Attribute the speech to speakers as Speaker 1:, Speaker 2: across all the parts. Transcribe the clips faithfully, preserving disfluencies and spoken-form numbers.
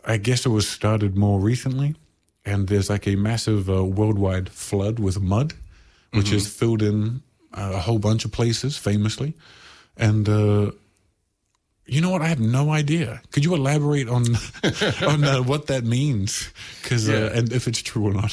Speaker 1: I guess it was started more recently, and there's like a massive uh, worldwide flood with mud, which mm-hmm. is filled in uh, a whole bunch of places, famously. And uh, you know what? I have no idea. Could you elaborate on on uh, what that means? Because yeah. uh, and if it's true or not?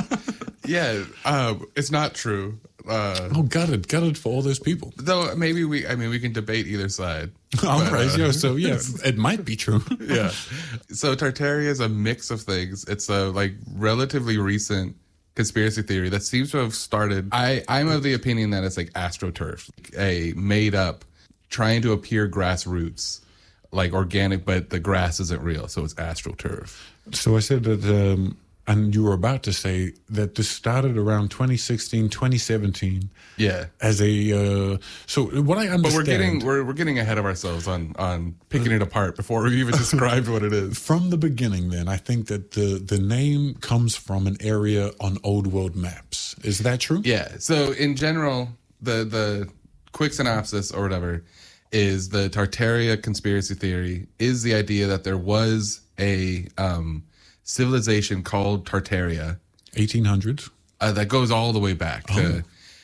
Speaker 2: yeah, um, it's not true. Uh,
Speaker 1: oh, gutted, gutted for all those people.
Speaker 2: Though maybe we, I mean, we can debate either side.
Speaker 1: All but, right, uh, yeah, so yeah, it might be true.
Speaker 2: yeah. So Tartaria is a mix of things. It's a like relatively recent conspiracy theory that seems to have started. I, I'm of the opinion that it's like AstroTurf, a made up, trying to appear grassroots, like organic, but the grass isn't real, so it's AstroTurf.
Speaker 1: So I said that. Um, And you were about to say that this started around twenty sixteen, twenty seventeen.
Speaker 2: Yeah.
Speaker 1: As a uh, so what I understand,
Speaker 2: but we're getting we're we're getting ahead of ourselves on on picking it apart before we even described what it is.
Speaker 1: From the beginning, then I think that the the name comes from an area on old world maps. Is that true?
Speaker 2: Yeah. So in general, the the quick synopsis or whatever is the Tartaria conspiracy theory is the idea that there was a um. civilization called Tartaria,
Speaker 1: eighteen hundreds,
Speaker 2: uh, that goes all the way back to, oh.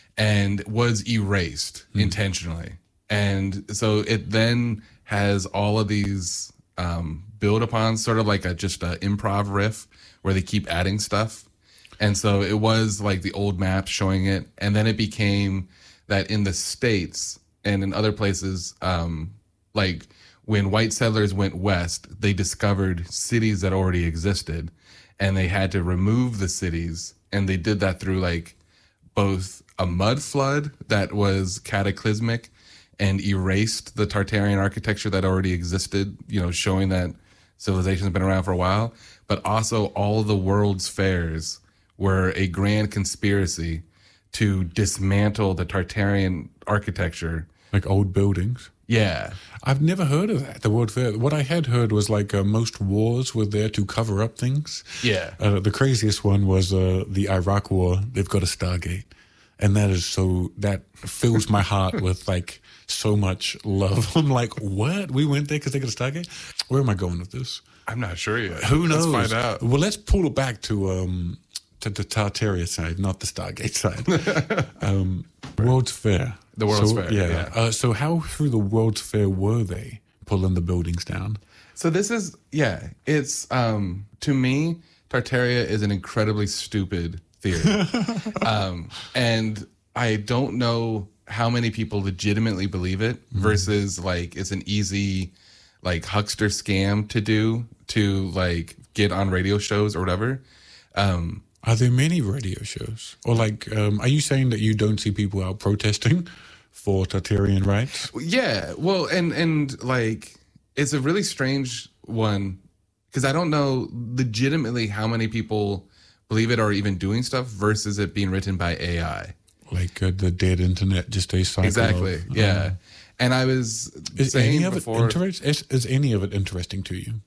Speaker 2: and was erased mm. intentionally. And so it then has all of these um, build upon, sort of like a just an improv riff where they keep adding stuff. And so it was like the old maps showing it, and then it became that in the States and in other places, um, like. When white settlers went west, they discovered cities that already existed, and they had to remove the cities. And they did that through like both a mud flood that was cataclysmic and erased the Tartarian architecture that already existed, you know, showing that civilization's been around for a while, but also all of the world's fairs were a grand conspiracy to dismantle the Tartarian architecture.
Speaker 1: Like old buildings?
Speaker 2: Yeah.
Speaker 1: I've never heard of that, the World Fair. What I had heard was like uh, most wars were there to cover up things.
Speaker 2: Yeah.
Speaker 1: Uh, the craziest one was uh, the Iraq War. They've got a Stargate. And that is so, that fills my heart with like so much love. I'm like, what? We went there because they got a Stargate? Where am I going with this?
Speaker 2: I'm not sure yet.
Speaker 1: Who knows?
Speaker 2: Let's find out.
Speaker 1: Well, let's pull it back to um, to the Tartaria side, not the Stargate side. um, World's Fair.
Speaker 2: The World's
Speaker 1: so,
Speaker 2: Fair,
Speaker 1: yeah.
Speaker 2: yeah.
Speaker 1: Uh, so how through the World's Fair were they pulling the buildings down?
Speaker 2: So this is, yeah, it's, um, to me, Tartaria is an incredibly stupid theory. um, and I don't know how many people legitimately believe it versus mm. like it's an easy like huckster scam to do to like get on radio shows or whatever. Um,
Speaker 1: Are there many radio shows? Or like, um, are you saying that you don't see people out protesting for Tartarian rights?
Speaker 2: Yeah, well, and, and like, it's a really strange one because I don't know legitimately how many people believe it or even doing stuff versus it being written by A I.
Speaker 1: Like uh, the dead internet, just a cycle.
Speaker 2: Exactly,
Speaker 1: of,
Speaker 2: yeah.
Speaker 1: Um,
Speaker 2: and I was
Speaker 1: is
Speaker 2: saying
Speaker 1: any of
Speaker 2: before...
Speaker 1: It interest, is, is any of it interesting to you?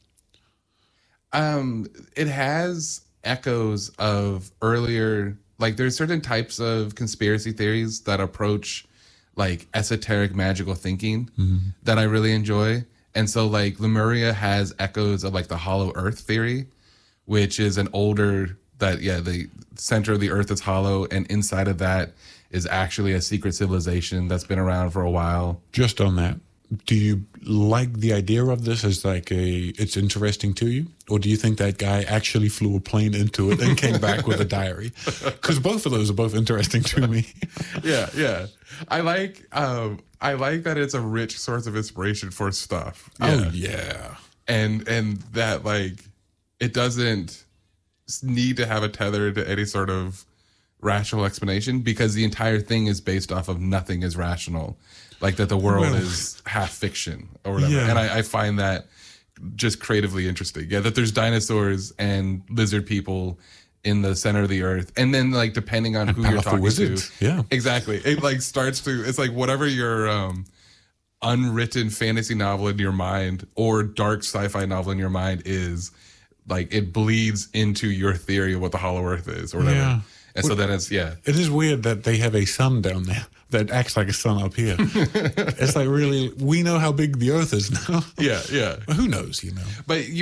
Speaker 2: Um, it has echoes of earlier, like there's certain types of conspiracy theories that approach like esoteric magical thinking mm-hmm. that I really enjoy. And so like Lemuria has echoes of like the hollow earth theory, which is an older that, yeah, the center of the earth is hollow and inside of that is actually a secret civilization that's been around for a while.
Speaker 1: Just on that, do you like the idea of this as like a, it's interesting to you? Or do you think that guy actually flew a plane into it and came back with a diary? Because both of those are both interesting to me.
Speaker 2: Yeah, yeah. I like, um, I like that it's a rich source of inspiration for stuff.
Speaker 1: Yeah. Oh, yeah.
Speaker 2: And, and that like, it doesn't need to have a tether to any sort of rational explanation because the entire thing is based off of nothing is rational. Like that the world well, is half fiction or whatever. Yeah. And I, I find that just creatively interesting. Yeah, that there's dinosaurs and lizard people in the center of the earth. And then like depending on
Speaker 1: and
Speaker 2: who you're talking
Speaker 1: wizards.
Speaker 2: to.
Speaker 1: Yeah.
Speaker 2: Exactly. It like starts to, it's like whatever your um, unwritten fantasy novel in your mind or dark sci-fi novel in your mind is, like it bleeds into your theory of what the hollow earth is or whatever. Yeah. And so then it's, yeah.
Speaker 1: It is weird that they have a sun down there that acts like a sun up here. It's like really, we know how big the earth is now.
Speaker 2: Yeah, yeah.
Speaker 1: Who knows, you know?
Speaker 2: But you